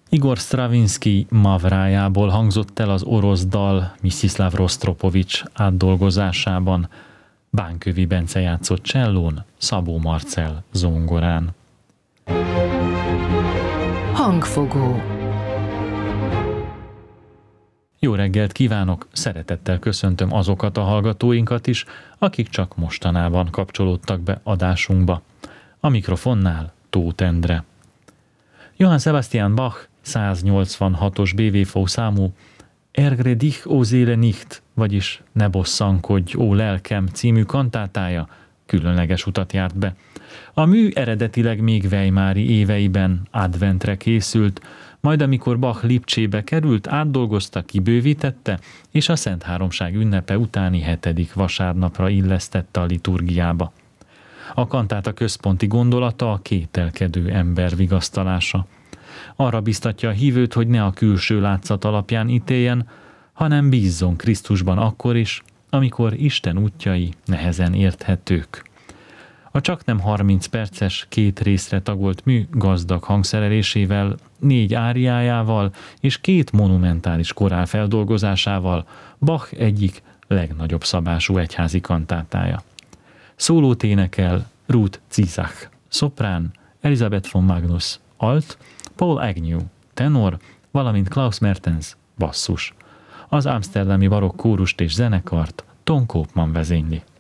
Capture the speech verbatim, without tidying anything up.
Igor Stravinsky Mavrájából hangzott el az orosz dal Mstislav Rostropovics átdolgozásában, Bánkövi Bence játszott csellón, Szabó Marcell zongorán. Hangfogó. Jó reggelt kívánok, szeretettel köszöntöm azokat a hallgatóinkat is, akik csak mostanában kapcsolódtak be adásunkba. A mikrofonnál Tóth Endre. Johann Sebastian Bach száznyolcvanhatos bé vé ef számú Ärgre dich, ó Seele nicht, vagyis Ne bosszankodj, ó lelkem című kantátája különleges utat járt be. A mű eredetileg még Weimári éveiben adventre készült, majd amikor Bach Lipcsébe került, átdolgozta, kibővítette, és a Szent Háromság ünnepe utáni hetedik vasárnapra illesztette a liturgiába. A kantáta központi gondolata a kételkedő ember vigasztalása. Arra biztatja a hívőt, hogy ne a külső látszat alapján ítéljen, hanem bízzon Krisztusban akkor is, amikor Isten útjai nehezen érthetők. A csaknem harminc perces, két részre tagolt mű gazdag hangszerelésével, négy áriájával és két monumentális korál feldolgozásával Bach egyik legnagyobb szabású egyházi kantátája. Szólót énekel Ruth Zizach, szoprán, Elisabeth von Magnus, alt, Paul Agnew, tenor, valamint Klaus Mertens, basszus. Az amszterdami barokk kórust és zenekart Ton Koopman vezényli.